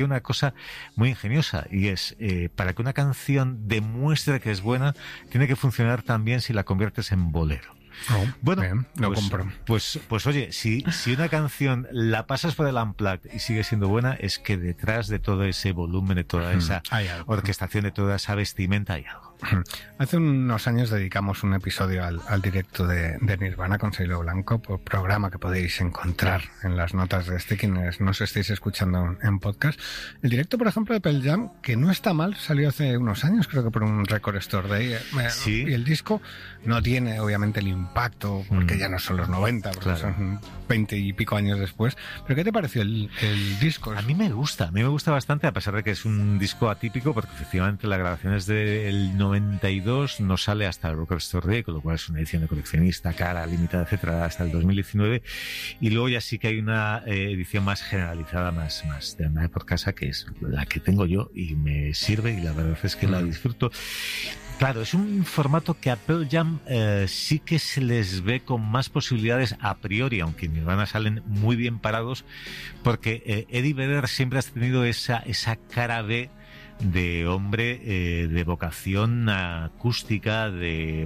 una cosa muy ingeniosa, y es, para que una canción demuestre que es buena, tiene que funcionar también si la conviertes en bolero. Bueno, bien, lo compro. Pues oye, si una canción la pasas por el Unplugged y sigue siendo buena, es que detrás de todo ese volumen, de toda esa orquestación, de toda esa vestimenta, hay algo. Hace unos años dedicamos un episodio al directo de Nirvana con Sailo Blanco, por programa que podéis encontrar en las notas de quienes nos estéis escuchando en podcast. El directo, por ejemplo, de Pearl Jam, que no está mal, salió hace unos años, creo que por un Record Store Day. Sí. Y el disco no tiene, obviamente, el impacto, porque ya no son los 90, porque son 20 y pico años después. ¿Pero qué te pareció el disco? A mí me gusta bastante, a pesar de que es un disco atípico, porque efectivamente la grabación es del 92, no sale hasta el Record Store Day, con lo cual es una edición de coleccionista, cara, limitada, etcétera, hasta el 2019, y luego ya sí que hay una edición más generalizada, más de andar por casa, que es la que tengo yo y me sirve, y la verdad es que la disfruto. Claro, es un formato que a Pearl Jam sí que se les ve con más posibilidades a priori, aunque en Nirvana salen muy bien parados, porque Eddie Vedder siempre ha tenido esa cara B de hombre de vocación acústica, de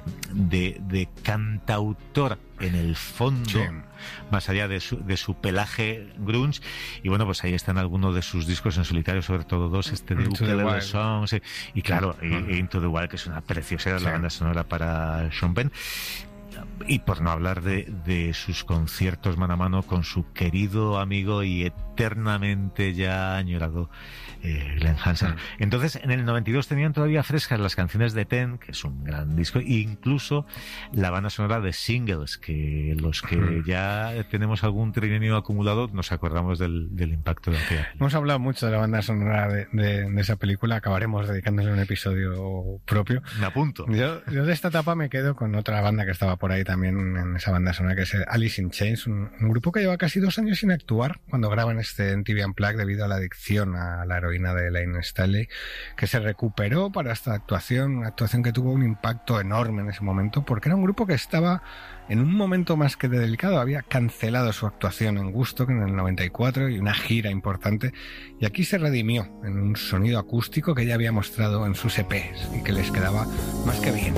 cantautor en el fondo, más allá de su pelaje grunge. Y bueno, pues ahí están algunos de sus discos en solitario, sobre todo dos, de Ukulele Songs, y claro, Into the Wild, que es una preciosidad, la banda sonora para Sean Penn. Y por no hablar de sus conciertos mano a mano con su querido amigo y eternamente ya añorado Glenn Hansard. Entonces, en el 92 tenían todavía frescas las canciones de Ten, que es un gran disco, e incluso la banda sonora de Singles, que los que ya tenemos algún trienio acumulado nos acordamos del impacto de aquella. Hemos hablado mucho de la banda sonora de esa película, acabaremos dedicándole un episodio propio. Me apunto. Yo de esta etapa me quedo con otra banda que estaba por ahí también en esa banda sonora, que es Alice in Chains, un grupo que lleva casi 2 años sin actuar cuando graban MTV Unplugged debido a la adicción a la heroína de Elaine Staley, que se recuperó para esta actuación, una actuación que tuvo un impacto enorme en ese momento, porque era un grupo que estaba en un momento más que delicado, había cancelado su actuación en Woodstock en el 94 y una gira importante, y aquí se redimió en un sonido acústico que ya había mostrado en sus EPs y que les quedaba más que bien.